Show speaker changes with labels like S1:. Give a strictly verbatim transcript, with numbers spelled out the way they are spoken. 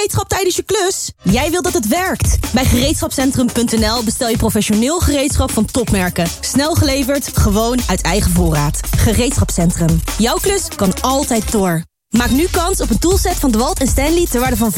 S1: gereedschap tijdens je klus? Jij wilt dat het werkt. Bij gereedschapcentrum punt n l bestel je professioneel gereedschap van topmerken. Snel geleverd, gewoon uit eigen voorraad. Gereedschapcentrum. Jouw klus kan altijd door. Maak nu kans op een toolset van DeWalt en Stanley ter waarde van